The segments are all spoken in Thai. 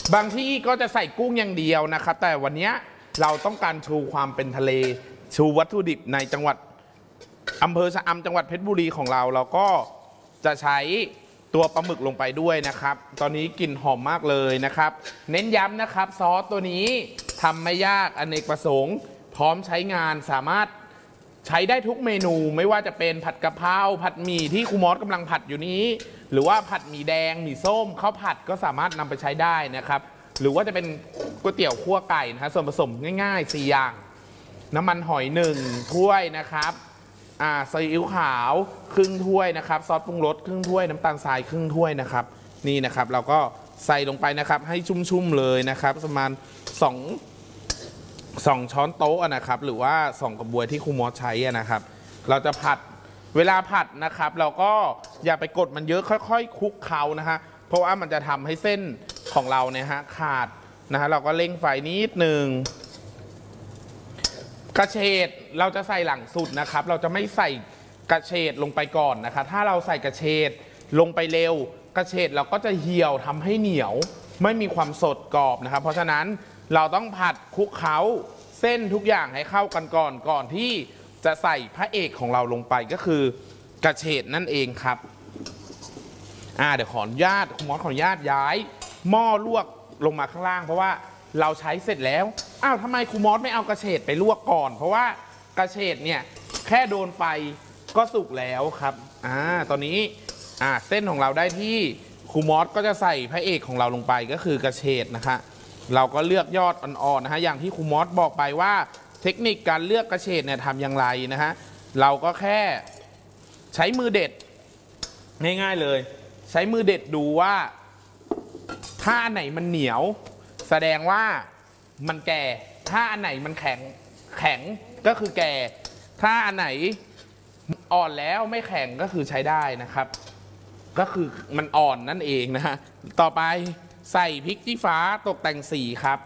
บางที่ก็จะใส่กุ้งอย่างเดียวนะครับแต่วันนี้เราต้องการชูความเป็นทะเลชูวัตถุดิบในจังหวัดอำเภอชะอำจังหวัดเพชรบุรีของเราก็จะใช้ตัวปลาหมึกลงไปด้วยนะครับตอนนี้กลิ่นหอมมากเลยนะครับเน้นย้ำนะครับซอสตัวนี้ทำไม่ยากอเนกประสงค์พร้อมใช้งานสามารถใช้ได้ทุกเมนูไม่ว่าจะเป็นผัดกะเพราผัดหมี่ที่ครูมอสกำลังผัดอยู่นี้หรือว่าผัดหมี่แดงหมี่ส้มข้าวผัดก็สามารถนำไปใช้ได้นะครับหรือว่าจะเป็นก๋วยเตี๋ยวคั่วไก่นะฮะส่วนผสมง่ายๆ4อย่างน้ำมันหอย1ถ้วยนะครับซีอิ๊วขาวครึ่งถ้วยนะครับซอสปรุงรสครึ่งถ้วยน้ำตาลทรายครึ่งถ้วยนะครับนี่นะครับเราก็ใส่ลงไปนะครับให้ชุ่มๆเลยนะครับประมาณ2ช้อนโต๊ะนะครับหรือว่า2กระบวยที่ครูมอสใช้นะครับเราจะผัดเวลาผัดนะครับเราก็อย่าไปกดมันเยอะค่อยๆคลุกเคล้านะฮะเพราะว่ามันจะทำให้เส้นของเราเนี่ยฮะขาดนะฮะเราก็เร่งไฟนิดนึงกระเฉดเราจะใส่หลังสุดนะครับเราจะไม่ใส่กระเฉดลงไปก่อนนะคะถ้าเราใส่กระเฉดลงไปเร็วกระเฉดเราก็จะเหี่ยวทำให้เหนียวไม่มีความสดกรอบนะครับเพราะฉะนั้นเราต้องผัดคลุกเคล้าเส้นทุกอย่างให้เข้ากันก่อนที่จะใส่พระเอกของเราลงไปก็คือกระเฉดนั่นเองครับเดี๋ยวขออนุญาตคุณหมอขออนุญาตย้ายหม้อลวกลงมาข้างล่างเพราะว่าเราใช้เสร็จแล้วทำไมครูมอสไม่เอากระเฉดไปลวกก่อนเพราะว่ากระเฉดเนี่ยแค่โดนไฟก็สุกแล้วครับตอนนี้เส้นของเราได้ที่ครูมอสก็จะใส่พระเอกของเราลงไปก็คือกระเฉดนะคะเราก็เลือกยอดอ่อนๆนะฮะอย่างที่ครูมอสบอกไปว่าเทคนิคการเลือกกระเฉดเนี่ยทำอย่างไรนะฮะเราก็แค่ใช้มือเด็ดง่ายๆเลยใช้มือเด็ดดูว่าถ้าอันไหนมันเหนียวแสดงว่ามันแก่ถ้าอันไหนมันแข็งก็คือแก่ถ้าอันไหนอ่อนแล้วไม่แข็งก็คือใช้ได้นะครับก็คือมันอ่อนนั่นเองนะฮะต่อไปใส่พริกชี้ฟ้าตกแต่งสีครับ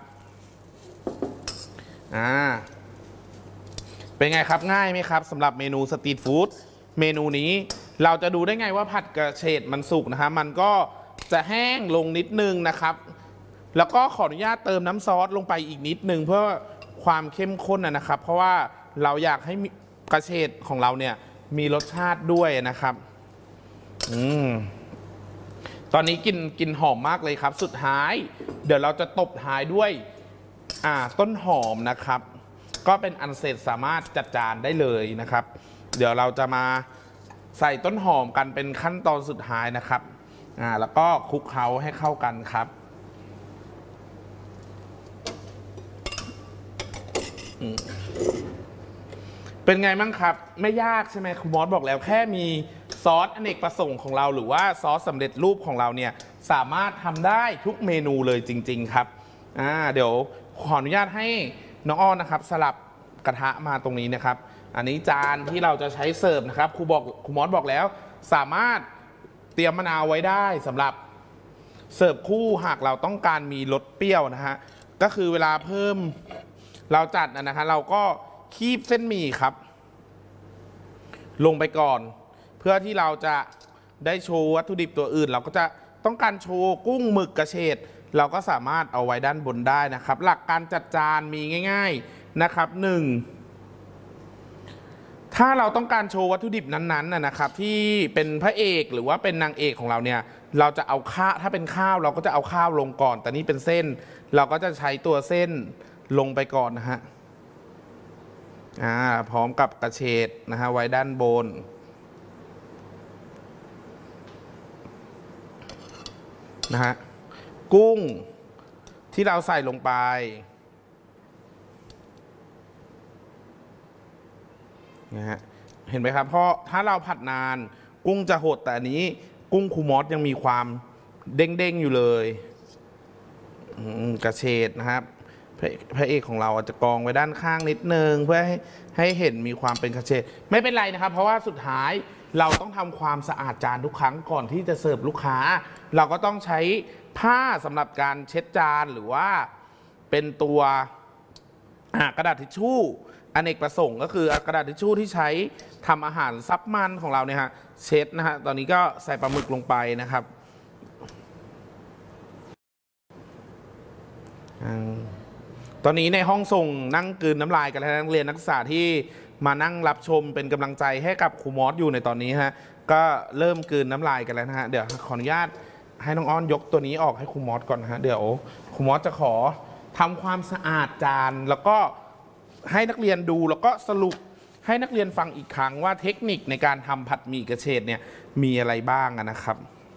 เป็นไงครับง่ายไหมครับสำหรับเมนูสตรีทฟู้ดเมนูนี้เราจะดูได้ไงว่าผัดกระเฉดมันสุกนะฮะมันก็จะแห้งลงนิดนึงนะครับแล้วก็ขออนุญาตเติมน้ำซอสลงไปอีกนิดนึงเพื่อความเข้มข้นนะครับเพราะว่าเราอยากให้กระเฉดของเราเนี่ยมีรสชาติด้วยนะครับตอนนี้กินหอมมากเลยครับสุดท้ายเดี๋ยวเราจะตบท้ายด้วยต้นหอมนะครับก็เป็นอันเสร็จสามารถจัดจานได้เลยนะครับเดี๋ยวเราจะมาใส่ต้นหอมกันเป็นขั้นตอนสุดท้ายนะครับแล้วก็คลุกเคล้าให้เข้ากันครับเป็นไงบ้างครับไม่ยากใช่ไหมคุณมอสบอกแล้วแค่มีซอสอเนกประสงค์ของเราหรือว่าซอสสำเร็จรูปของเราเนี่ยสามารถทำได้ทุกเมนูเลยจริงๆครับเดี๋ยวขออนุญาตให้น้องอ้อนนะครับสลับกระทะมาตรงนี้นะครับอันนี้จานที่เราจะใช้เสิร์ฟนะครับครูมอสบอกแล้วสามารถเตรียมมะนาวไว้ได้สำหรับเสิร์ฟคู่หากเราต้องการมีรสเปรี้ยวนะฮะก็คือเวลาเพิ่มเราจัดนะฮะเราก็คีบเส้นหมี่ครับลงไปก่อนเพื่อที่เราจะได้โชว์วัตถุดิบตัวอื่นเราก็จะต้องการโชว์กุ้งหมึกกระเฉดเราก็สามารถเอาไว้ด้านบนได้นะครับหลักการจัดจานมีง่ายๆนะครับ1ถ้าเราต้องการโชว์วัตถุดิบนั้นๆนะครับที่เป็นพระเอกหรือว่าเป็นนางเอกของเราเนี่ยเราจะเอาข้าวถ้าเป็นข้าวเราก็จะเอาข้าวลงก่อนแต่นี่เป็นเส้นเราก็จะใช้ตัวเส้นลงไปก่อนนะฮะพร้อมกับกระเฉดนะฮะไว้ด้านบนนะฮะกุ้งที่เราใส่ลงไปนะฮะเห็นไหมครับเพราะถ้าเราผัดนานกุ้งจะหดแต่อันนี้กุ้งครูมอสยังมีความเด้งๆอยู่เลยกระเฉดนะครับพระเอกของเราจะกองไว้ด้านข้างนิดนึงเพื่อให้เห็นมีความเป็นกระเฉดไม่เป็นไรนะครับเพราะว่าสุดท้ายเราต้องทำความสะอาดจานทุกครั้งก่อนที่จะเสิร์ฟลูกค้าเราก็ต้องใช้ผ้าสำหรับการเช็ดจานหรือว่าเป็นตัวกระดาษทิชชู่อเนกประสงค์ก็คือกระดาษทิชชู่ที่ใช้ทำอาหารซับมันของเราเนี่ยฮะเช็ดนะฮะตอนนี้ก็ใส่ปลาหมึกลงไปนะครับตอนนี้ในห้องส่งนั่งกลืนน้ำลายกันแล้วนักเรียนนักศึกษาที่มานั่งรับชมเป็นกำลังใจให้กับครูมอสอยู่ในตอนนี้ฮะก็เริ่มกลืนน้ำลายกันแล้วนะฮะเดี๋ยวขออนุญาตให้น้องอ้อนยกตัวนี้ออกให้ครูมอสก่อนนะฮะเดี๋ยวครูมอสจะขอทำความสะอาดจานแล้วก็ให้นักเรียนดูแล้วก็สรุปให้นักเรียนฟังอีกครั้งว่าเทคนิคในการทำผัดหมี่กระเฉดเนี่ยมีอะไรบ้างนะครับ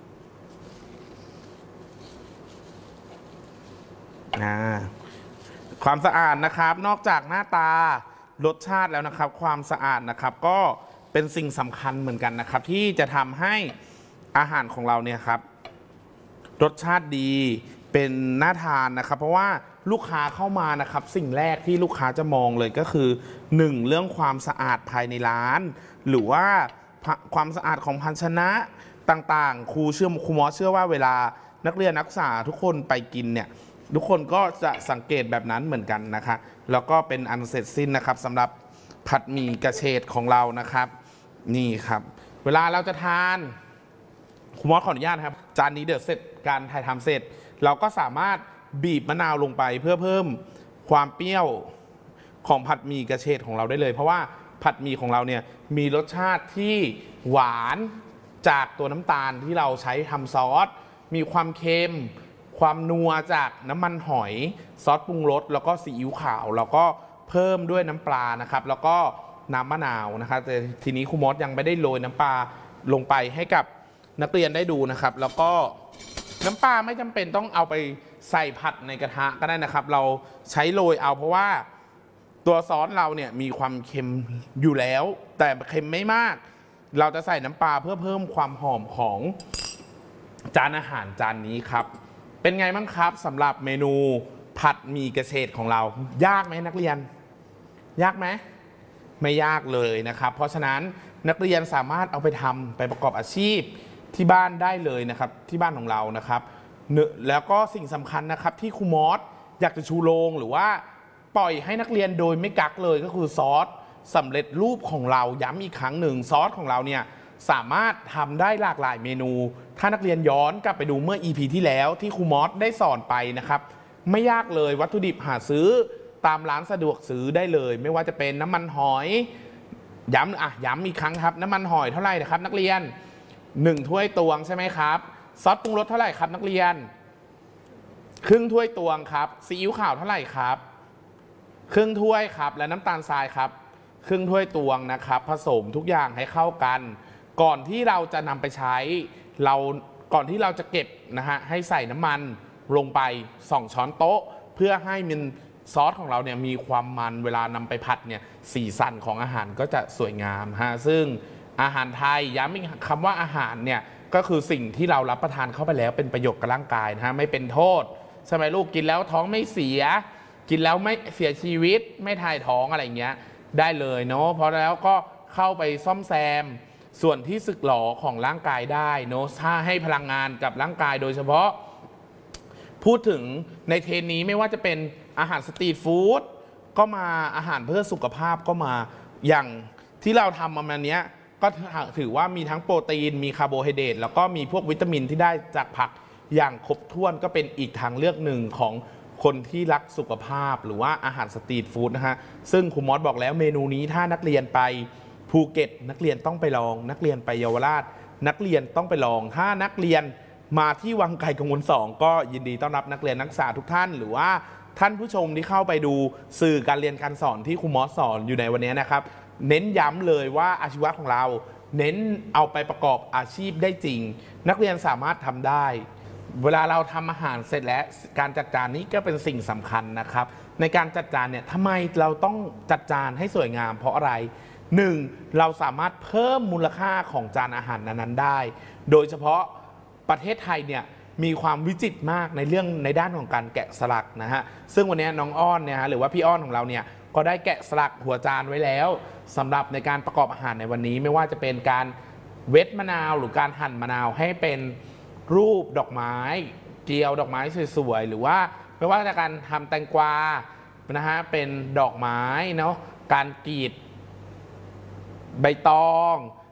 ความสะอาดนะครับนอกจากหน้าตารสชาติแล้วนะครับความสะอาดนะครับก็เป็นสิ่งสำคัญเหมือนกันนะครับที่จะทำให้อาหารของเราเนี่ยครับรสชาติดีเป็นน่าทานนะครับเพราะว่าลูกค้าเข้ามานะครับสิ่งแรกที่ลูกค้าจะมองเลยก็คือ1เรื่องความสะอาดภายในร้านหรือว่าความสะอาดของภาชนะต่างๆครูมอสเชื่อว่าเวลานักเรียนนักศึกษาทุกคนไปกินเนี่ยทุกคนก็จะสังเกตแบบนั้นเหมือนกันนะคะแล้วก็เป็นอันเสร็จสิ้นนะครับสำหรับผัดหมี่กระเฉดของเรานะครับนี่ครับเวลาเราจะทานครูมอสขออนุญาตครับจานนี้เดี๋ยวเสร็จการถ่ายทำเสร็จเราก็สามารถบีบมะนาวลงไปเพื่อเพิ่มความเปรี้ยวของผัดหมี่กระเฉดของเราได้เลยเพราะว่าผัดหมี่ของเราเนี่ยมีรสชาติที่หวานจากตัวน้ำตาลที่เราใช้ทำซอสมีความเค็มความนัวจากน้ำมันหอยซอสปรุงรสแล้วก็ซีอิ๊วขาวแล้วก็เพิ่มด้วยน้ำปลานะครับแล้วก็น้ำมะนาวนะครับแต่ทีนี้ครูมอสยังไม่ได้โรยน้ำปลาลงไปให้กับนักเรียนได้ดูนะครับแล้วก็น้ำปลาไม่จำเป็นต้องเอาไปใส่ผัดในกระทะก็ได้นะครับเราใช้โรยเอาเพราะว่าตัวซอสเราเนี่ยมีความเค็มอยู่แล้วแต่เค็มไม่มากเราจะใส่น้ำปลาเพื่อเพิ่มความหอมของจานอาหารจานนี้ครับเป็นไงบ้างครับสำหรับเมนูผัดหมี่กระเฉดของเรายากไหมนักเรียนยากไหมไม่ยากเลยนะครับเพราะฉะนั้นนักเรียนสามารถเอาไปทำไปประกอบอาชีพที่บ้านได้เลยนะครับที่บ้านของเรานะครับแล้วก็สิ่งสำคัญนะครับที่ครูมอสอยากจะชูโรงหรือว่าปล่อยให้นักเรียนโดยไม่กักเลยก็คือซอสสำเร็จรูปของเราย้ำอีกครั้งหนึ่งซอสของเราเนี่ยสามารถทำได้หลากหลายเมนูถ้านักเรียนย้อนกลับไปดูเมื่อ EP ที่แล้วที่ครูมอสได้สอนไปนะครับไม่ยากเลยวัตถุดิบหาซื้อตามร้านสะดวกซื้อได้เลยไม่ว่าจะเป็นน้ำมันหอยย้ำอีกครั้งครับน้ำมันหอยเท่าไหร่นะครับนักเรียน1ถ้วยตวงใช่ไหมครับซอสปรุงรสเท่าไหร่ครับนักเรียนครึ่งถ้วยตวงครับซีอิ๊วขาวเท่าไหร่ครับครึ่งถ้วยครับและน้ำตาลทรายครับครึ่งถ้วยตวงนะครับผสมทุกอย่างให้เข้ากันก่อนที่เราจะนำไปใช้ก่อนที่เราจะเก็บนะฮะให้ใส่น้ำมันลงไป2ช้อนโต๊ะเพื่อให้มันซอสของเราเนี่ยมีความมันเวลานำไปผัดเนี่ยสีสันของอาหารก็จะสวยงามฮะซึ่งอาหารไทยย้ำอีกคำว่าอาหารเนี่ยก็คือสิ่งที่เรารับประทานเข้าไปแล้วเป็นประโยชน์กับร่างกายนะฮะไม่เป็นโทษใช่ไหมลูกกินแล้วท้องไม่เสียกินแล้วไม่เสียชีวิตไม่ถ่ายท้องอะไรเงี้ยได้เลยเนาะเพราะแล้วก็เข้าไปซ่อมแซมส่วนที่สึกหรอของร่างกายได้เนาะถ้าให้พลังงานกับร่างกายโดยเฉพาะพูดถึงในเทรนนี้ไม่ว่าจะเป็นอาหารสตรีทฟู้ดก็มาอาหารเพื่อสุขภาพก็มาอย่างที่เราทำมาเนี้ยก็ถือว่ามีทั้งโปรตีนมีคาร์โบไฮเดรตแล้วก็มีพวกวิตามินที่ได้จากผักอย่างครบถ้วนก็เป็นอีกทางเลือกหนึ่งของคนที่รักสุขภาพหรือว่าอาหารสตรีทฟู้ดนะฮะซึ่งครูมอสบอกแล้วเมนูนี้ถ้านักเรียนไปภูเก็ตนักเรียนต้องไปลองนักเรียนไปเยาวราชนักเรียนต้องไปลองถ้านักเรียนมาที่วังไก่กังวล2ก็ยินดีต้อนรับนักเรียนนักศึกษาทุกท่านหรือว่าท่านผู้ชมที่เข้าไปดูสื่อการเรียนการสอนที่ครูมอสสอนอยู่ในวันนี้นะครับเน้นย้ำเลยว่าอาชีวะของเราเน้นเอาไปประกอบอาชีพได้จริงนักเรียนสามารถทำได้เวลาเราทำอาหารเสร็จแล้วการจัดจานนี้ก็เป็นสิ่งสำคัญนะครับในการจัดจานเนี่ยทำไมเราต้องจัดจานให้สวยงามเพราะอะไร1เราสามารถเพิ่มมูลค่าของจานอาหารนั้นๆได้โดยเฉพาะประเทศไทยเนี่ยมีความวิจิตรมากในด้านของการแกะสลักนะฮะซึ่งวันนี้น้องอ้อนเนี่ยหรือว่าพี่อ้อนของเราเนี่ยก็ได้แกะสลักหัวจานไว้แล้วสำหรับในการประกอบอาหารในวันนี้ไม่ว่าจะเป็นการเวทมะนาวหรือการหั่นมะนาวให้เป็นรูปดอกไม้เกลียวดอกไม้สวยๆหรือว่าไม่ว่าจะการทำแตงกวานะฮะเป็นดอกไม้เนาะการกรีดใบตอง